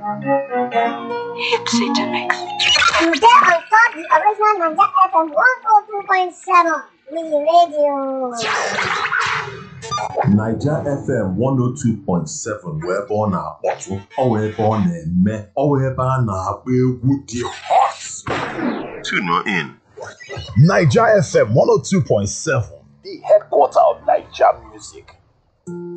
City Mix. You get on top the original Naija FM 102.7 Radio. Naija FM 102.7 wee ebe ọ na-akpọtụ, ọ wee ebe ọ na-eme, ọ wee ebe a na-agba egwu dị hot. Tune in. Naija FM 102.7, the headquarter of Naija music.